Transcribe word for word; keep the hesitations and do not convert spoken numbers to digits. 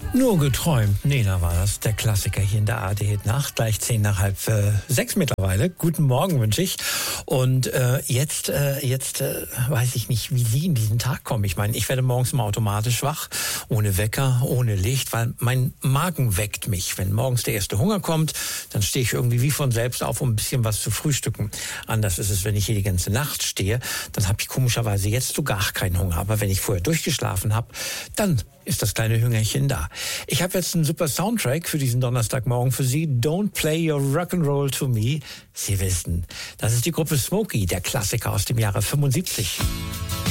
Nur geträumt. Nee, da war das der Klassiker hier in der A R D-Nacht. Gleich zehn nach halb äh, sechs mittlerweile. Guten Morgen wünsche ich. Und äh, jetzt, äh, jetzt äh, weiß ich nicht, wie Sie in diesen Tag kommen. Ich meine, ich werde morgens immer automatisch wach, ohne Wecker, ohne Licht, weil mein Magen weckt mich. Wenn morgens der erste Hunger kommt, dann stehe ich irgendwie wie von selbst auf, um ein bisschen was zu frühstücken. Anders ist es, wenn ich hier die ganze Nacht stehe. Dann habe ich komischerweise jetzt so gar keinen Hunger. Aber wenn ich vorher durchgeschlafen habe, dann ist das kleine Hüngerchen da. Ich habe jetzt einen super Soundtrack für diesen Donnerstagmorgen für Sie. Don't play your rock'n'roll to me. Sie wissen, das ist die Gruppe Smokey, der Klassiker aus dem Jahre fünfundsiebzig.